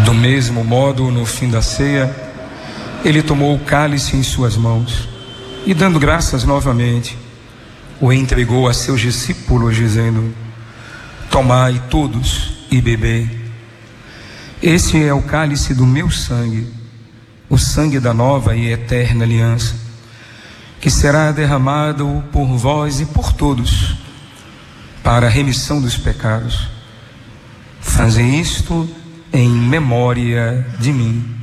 Do mesmo modo, no fim da ceia, ele tomou o cálice em suas mãos e, dando graças novamente, o entregou a seus discípulos, dizendo: tomai todos e bebei. Este é o cálice do meu sangue, o sangue da nova e eterna aliança, que será derramado por vós e por todos, para a remissão dos pecados. Fazei isto em memória de mim.